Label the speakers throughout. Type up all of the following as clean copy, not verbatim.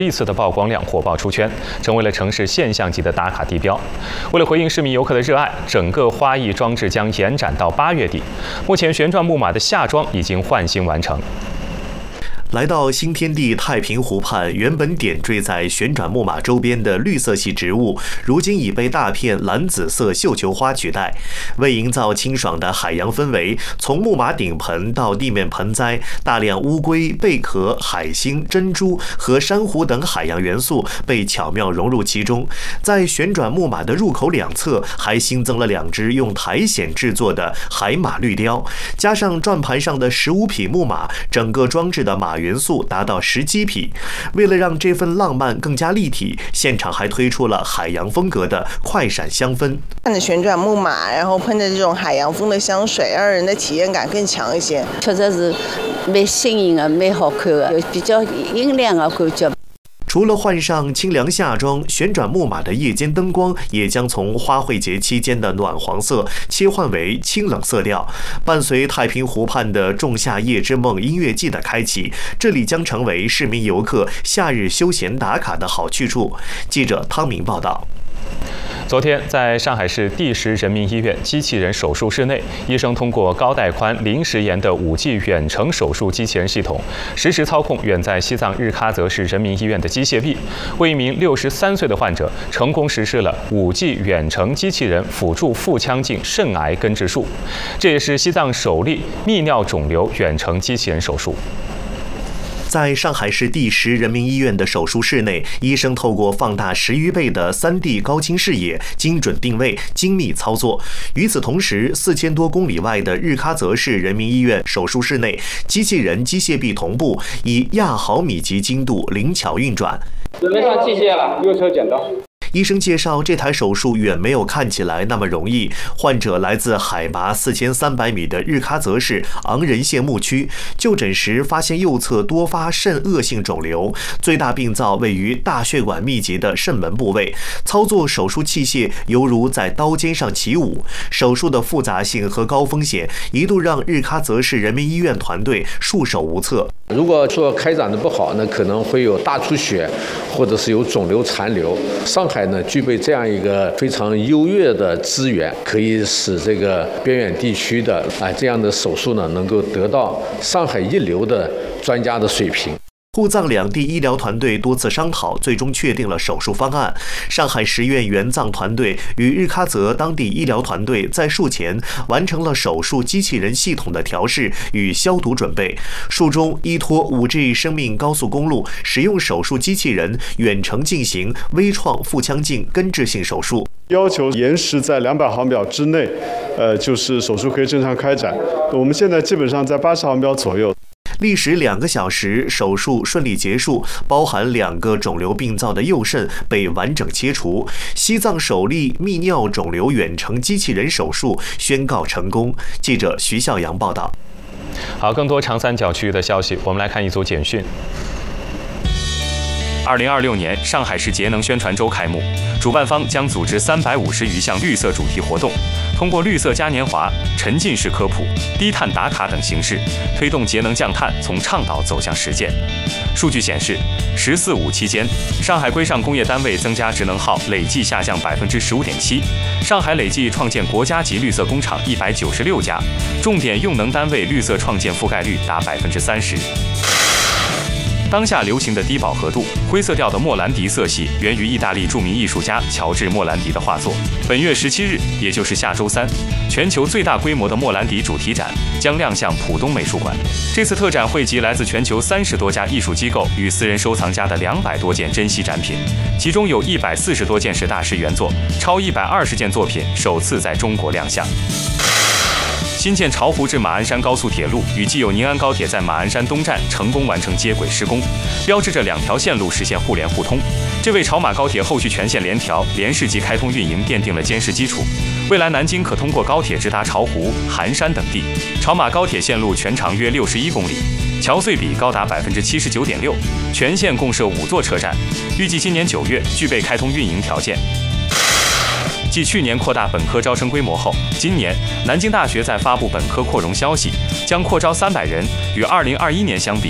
Speaker 1: 历次的曝光量火爆出圈，成为了城市现象级的打卡地标。为了回应市民游客的热爱，整个花艺装置将延展到8月底。目前，旋转木马的下装已经换新完成。
Speaker 2: 来到新天地太平湖畔，原本点缀在旋转木马周边的绿色系植物，如今已被大片蓝紫色绣球花取代。为营造清爽的海洋氛围，从木马顶盆到地面盆栽，大量乌龟、贝壳、海星、珍珠和珊瑚等海洋元素被巧妙融入其中。在旋转木马的入口两侧，还新增了2只用苔藓制作的海马绿雕，加上转盘上的15匹木马，整个装置的马元素达到17匹。为了让这份浪漫更加立体，现场还推出了海洋风格的快闪香氛。
Speaker 3: 看着旋转木马，然后喷着这种海洋风的香水，让人的体验感更强一些。
Speaker 4: 确实是蛮新颖的，蛮好看的，有比较阴凉的感觉。
Speaker 2: 除了换上清凉夏装，旋转木马的夜间灯光也将从花卉节期间的暖黄色切换为清冷色调。伴随太平湖畔的仲夏夜之梦音乐季的开启，这里将成为市民游客夏日休闲打卡的好去处。记者汤明报道。
Speaker 1: 昨天，在上海市第10人民医院机器人手术室内，医生通过高带宽临时延的5G 远程手术机器人系统，实时操控远在西藏日喀则市人民医院的机械臂，为一名63岁的患者成功实施了5G 远程机器人辅助腹腔镜肾癌根治术，这也是西藏首例泌尿肿瘤远程机器人手术。
Speaker 2: 在上海市第10人民医院的手术室内，医生透过放大10余倍的3D 高清视野，精准定位，精密操作。与此同时，4000多公里外的日喀则市人民医院手术室内，机器人机械臂同步，以亚毫米级精度灵巧运转。
Speaker 5: 准备上器械了，右手剪刀。
Speaker 2: 医生介绍，这台手术远没有看起来那么容易。患者来自海拔4300米的日喀则市昂仁县牧区，就诊时发现右侧多发肾恶性肿瘤，最大病灶位于大血管密集的肾门部位。操作手术器械犹如在刀尖上起舞，手术的复杂性和高风险一度让日喀则市人民医院团队束手无策。
Speaker 6: 如果说开展的不好，那可能会有大出血，或者是有肿瘤残留。上海呢具备这样一个非常优越的资源，可以使这个边远地区的这样的手术呢能够得到上海一流的专家的水平。
Speaker 2: 沪藏两地医疗团队多次商讨，最终确定了手术方案。上海10院援藏团队与日喀则当地医疗团队在术前完成了手术机器人系统的调试与消毒准备。术中依托5G 生命高速公路，使用手术机器人远程进行微创腹腔镜根治性手术。
Speaker 7: 要求延时在200毫秒之内，就是手术可以正常开展。我们现在基本上在80毫秒左右。
Speaker 2: 历时2个小时，手术顺利结束，包含2个肿瘤病灶的右肾被完整切除。西藏首例泌尿肿瘤远程机器人手术宣告成功。记者徐孝阳报道。
Speaker 1: 好，更多长三角区域的消息，我们来看一组简讯。2026年上海市节能宣传周开幕，主办方将组织350余项绿色主题活动，通过绿色嘉年华、沉浸式科普、低碳打卡等形式，推动节能降碳从倡导走向实践。数据显示，“14·5”期间，上海规上工业单位增加职能耗累计下降15.7%，上海累计创建国家级绿色工厂196家，重点用能单位绿色创建覆盖率达30%。当下流行的低饱和度、灰色调的莫兰迪色系，源于意大利著名艺术家乔治·莫兰迪的画作。本月17日，也就是下周3，全球最大规模的莫兰迪主题展将亮相浦东美术馆。这次特展汇集来自全球30多家艺术机构与私人收藏家的200多件珍稀展品，其中有140多件是大师原作，超120件作品首次在中国亮相。新建巢湖至马鞍山高速铁路与既有宁安高铁在马鞍山东站成功完成接轨施工，标志着2条线路实现互联互通，这为潮马高铁后续全线联调、联市级开通运营奠定了坚实基础。未来南京可通过高铁直达巢湖、含山等地。潮马高铁线路全长约61公里，桥隧比高达79.6%，全线共设5座车站，预计今年9月具备开通运营条件。继去年扩大本科招生规模后，今年南京大学在发布本科扩容消息，将扩招300人，与2021年相比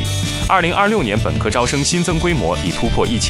Speaker 1: 2026年本科招生新增规模已突破1000